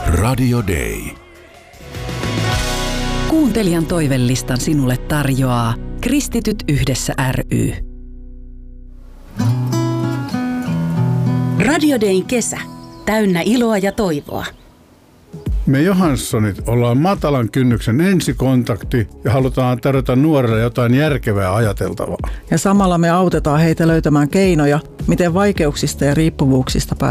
Radio Day. Kuuntelijan toivelistan sinulle tarjoaa Kristityt yhdessä ry. Radio Dayn kesä. Täynnä iloa ja toivoa. Me Johanssonit ollaan matalan kynnyksen ensikontakti ja halutaan tarjota nuorille jotain järkevää ajateltavaa. Ja samalla me autetaan heitä löytämään keinoja, miten vaikeuksista ja riippuvuuksista päästä